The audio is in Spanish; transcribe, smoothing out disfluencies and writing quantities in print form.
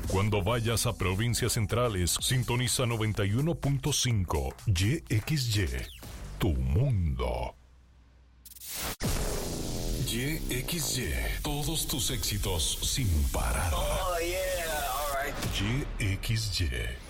Cuando vayas a provincias centrales, sintoniza 91.5 YXY, tu mundo. YXY, todos tus éxitos sin parar. Oh, yeah, all right. YXY.